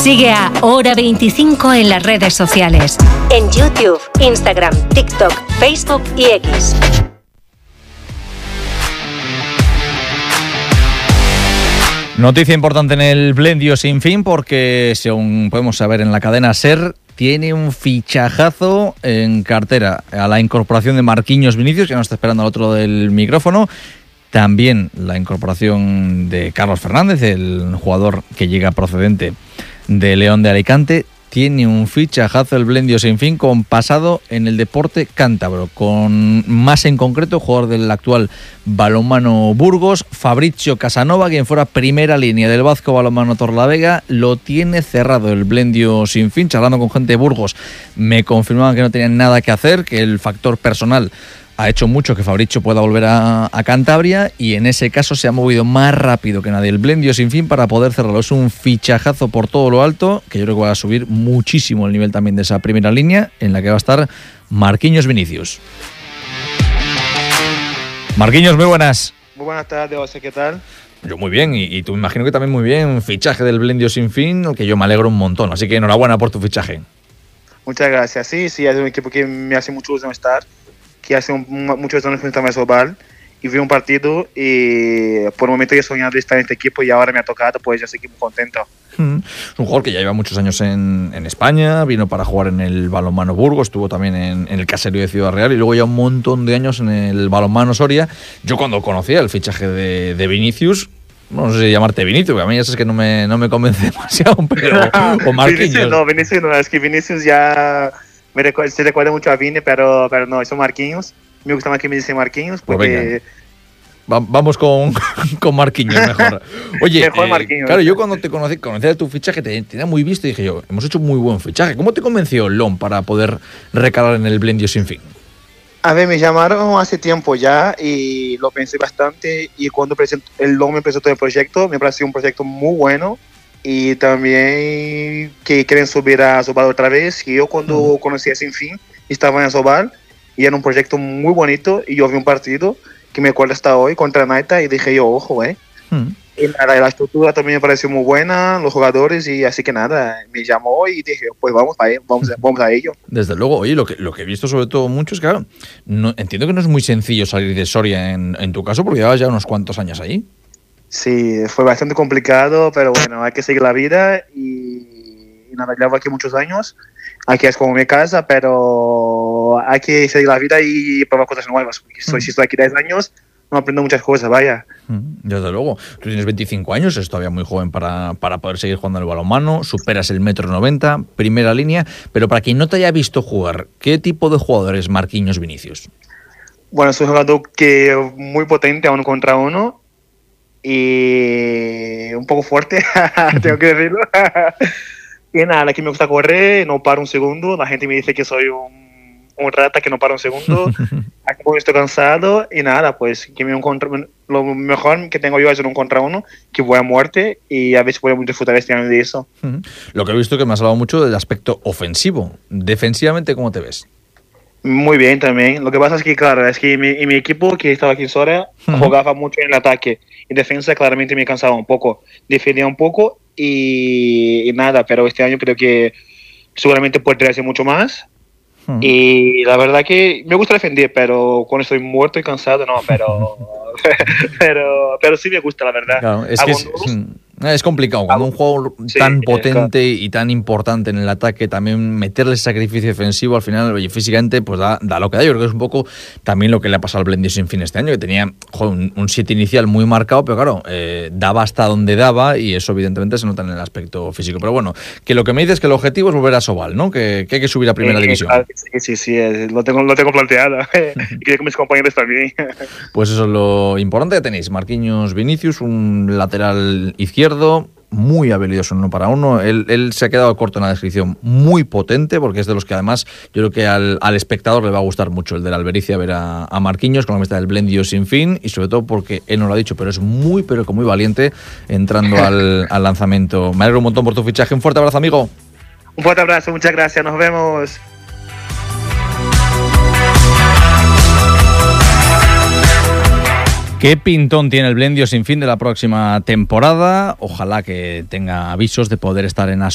Sigue a Hora 25 en las redes sociales. En YouTube, Instagram, TikTok, Facebook y X. Noticia importante en el Blendio Sin Fin porque, según podemos saber en la cadena SER, tiene un fichajazo en cartera a la incorporación de Marquinhos Vinícius, que nos está esperando al otro lado del micrófono. También la incorporación de Carlos Fernández, el jugador que llega procedente de León de Alicante. Tiene un fichajazo el Blendio Sin Fin con pasado en el deporte cántabro, con más en concreto jugador del actual Balonmano Burgos, Fabrizio Casanova, quien fuera primera línea del Vasco Balonmano Torlavega. Lo tiene cerrado el Blendio Sin Fin. Charlando con gente de Burgos, me confirmaban que no tenían nada que hacer, que el factor personal ha hecho mucho que Fabrizio pueda volver a Cantabria, y en ese caso se ha movido más rápido que nadie el Blendio Sin Fin para poder cerrarlo. Es un fichajazo por todo lo alto, que yo creo que va a subir muchísimo el nivel también de esa primera línea, en la que va a estar Marquinhos Vinícius. Marquinhos, muy buenas. Muy buenas tardes, José, ¿qué tal? Yo muy bien, y tú me imagino que también muy bien. Fichaje del Blendio Sin Fin, que yo me alegro un montón, así que enhorabuena por tu fichaje. Muchas gracias. Sí, es un equipo que me hace mucho ilusión estar, que hace muchos años que no estaba en Sobal, y vi un partido y por un momento yo soñaba de estar en este equipo y ahora me ha tocado, pues yo estoy muy contento. Es un jugador que ya lleva muchos años en España, vino para jugar en el Balonmano Burgos, estuvo también en el Caserío de Ciudad Real y luego ya un montón de años en el Balonmano Soria. Yo cuando conocía el fichaje de Vinícius, no sé si llamarte Vinicius, porque a mí ya sabes que no me convence demasiado, pero o Marquinhos. Vinicius no, es que Vinicius ya se recuerda mucho a Vini, pero no, son Marquinhos. Me gusta más que me dicen Marquinhos porque... Vamos con Marquinhos mejor. Oye, mejor Marquinhos. Claro, yo cuando te conocía tu fichaje, te tenía muy visto y dije yo, hemos hecho muy buen fichaje. ¿Cómo te convenció LOM para poder recalar en el Blendio Sin Fin? A ver, me llamaron hace tiempo ya y lo pensé bastante, y cuando el LOM me presentó el proyecto, me pareció un proyecto muy bueno, y también que quieren subir a Sobal otra vez. Y yo cuando conocí a Sin Fin estaba en Sobal y era un proyecto muy bonito, y yo vi un partido que me acuerdo hasta hoy contra Naita y dije yo, ojo, Y nada, la estructura también me pareció muy buena, los jugadores, y así que nada, me llamó y dije, pues vamos a ello. Desde luego. Oye, lo que he visto sobre todo mucho es que, claro, entiendo que no es muy sencillo salir de Soria en tu caso, porque llevas ya unos cuantos años allí. Sí, fue bastante complicado, pero bueno, hay que seguir la vida, y nada, llevo aquí muchos años, aquí es como mi casa, pero hay que seguir la vida y probar cosas nuevas, porque si estoy aquí 10 años, no aprendo muchas cosas, vaya. Desde luego. Tú tienes 25 años, eres todavía muy joven para poder seguir jugando al balonmano, superas el 1,90 m, primera línea, pero para quien no te haya visto jugar, ¿qué tipo de jugador es Marquinhos Vinícius? Bueno, es un jugador que muy potente a 1 contra 1, y un poco fuerte, tengo que decirlo. Y nada, aquí me gusta correr, no paro un segundo. La gente me dice que soy un rata que no para un segundo. Aquí estoy cansado y nada, pues que lo mejor que tengo yo es un contra 1, que voy a muerte, y a ver si puedo disfrutar este año de eso. Lo que he visto que me has hablado mucho del aspecto ofensivo. Defensivamente, ¿cómo te ves? Muy bien también. Lo que pasa es que, claro, mi equipo que estaba aquí en Soria jugaba mucho en el ataque. En defensa claramente me cansaba un poco. Defendía un poco y nada, pero este año creo que seguramente podré hacer mucho más. Y la verdad que me gusta defender, pero cuando estoy muerto y cansado, no, pero sí me gusta, la verdad. Claro, es que es complicado cuando un juego tan potente y tan importante en el ataque, también meterle sacrificio defensivo al final, oye, físicamente pues da lo que da. Yo creo que es un poco también lo que le ha pasado al Blendio Sin Fin este año, que tenía un 7 inicial muy marcado, pero claro, daba hasta donde daba, y eso evidentemente se nota en el aspecto físico. Pero bueno, que lo que me dices es que el objetivo es volver a Sobal, ¿no? Que hay que subir a primera división. Sí, lo tengo planteado. Y creo que mis compañeros también. Pues eso es lo importante que tenéis. Marquinhos Vinícius, un lateral izquierdo muy habilidoso en 1 para 1. Él se ha quedado corto en la descripción, muy potente, porque es de los que además yo creo que al espectador le va a gustar mucho, el del Albericia, ver a Marquinhos con la amistad del Blendio Sin Fin, y sobre todo porque él no lo ha dicho, pero es muy valiente entrando al lanzamiento. Me alegro un montón por tu fichaje. Un fuerte abrazo, amigo. Un fuerte abrazo, muchas gracias, nos vemos. ¿Qué pintón tiene el Blendio Sin Fin de la próxima temporada? Ojalá que tenga avisos de poder estar en